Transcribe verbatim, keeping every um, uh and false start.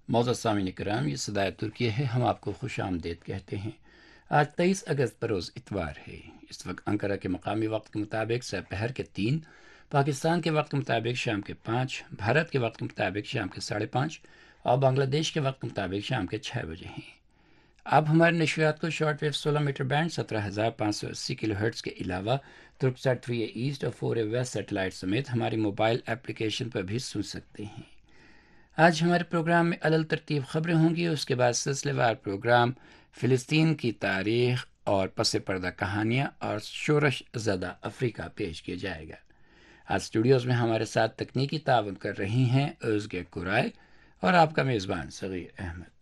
मौजूद सामीन कराम, ये सदाए तुर्की है। हम आपको खुश आमदेद कहते हैं। आज तेईस अगस्त बरोज़ इतवार है। इस वक्त अंकारा के मकामी वक्त के मुताबिक दोपहर के तीन, पाकिस्तान के वक्त के मुताबिक शाम के पाँच, भारत के वक्त के मुताबिक शाम के साढ़े पाँच और बांग्लादेश के वक्त के मुताबिक शाम के छः बजे हैं। अब हमारे नशियात को शॉर्ट वेव सोलह मीटर बैंड सत्रह हज़ार पाँच सौ अस्सी किलो हर्ट्स के अलावा तुर्कसैट थ्री ए ईस्ट और फोर ए वेस्ट सेटेलाइट समेत हमारी मोबाइल एप्लीकेशन पर भी सुन सकते हैं। आज हमारे प्रोग्राम में अलल तरतीब खबरें होंगी। उसके बाद सिलसिलेवार प्रोग्राम फ़िलिस्तीन की तारीख और पस पर्दा कहानियाँ और शोरश ज़दा अफ्रीका पेश किया जाएगा। आज स्टूडियोज़ में हमारे साथ तकनीकी तावन कर रही हैं उज़्गे कुराय और आपका मेज़बान सगीर अहमद।